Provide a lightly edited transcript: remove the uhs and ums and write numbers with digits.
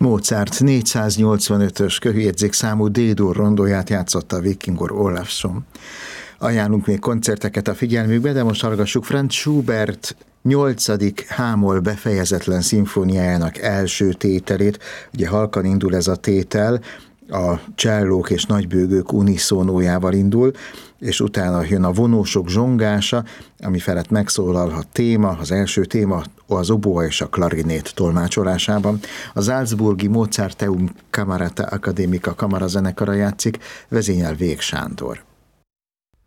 Mozart 485-ös kőjegyzékszámú D-dur rondóját játszotta Víkingur Ólafsson. Ajánlunk még koncerteket a figyelmükbe, de most hallgassuk Franz Schubert 8. H-moll befejezetlen szimfóniájának első tételét. Ugye halkan indul ez a tétel, a csellók és nagybőgők uniszónójával indul, és utána jön a vonósok zsongása, ami felett megszólal a téma, az első téma az oboa és a klarinét tolmácsolásában. A Salzburgi Mozarteum Camerata Academica kamarazenekara játszik, vezényel Vég Sándor.